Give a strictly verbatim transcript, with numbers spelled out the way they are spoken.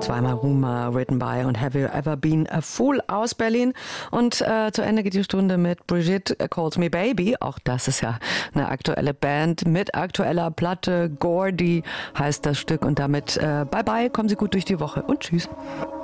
Zweimal Rumour, Written by und Have You Ever Been a Fool aus Berlin. Und äh, zu Ende geht die Stunde mit Brigitte Calls Me Baby. Auch das ist ja eine aktuelle Band mit aktueller Platte. Gordy heißt das Stück. Und damit äh, bye bye, kommen Sie gut durch die Woche und tschüss.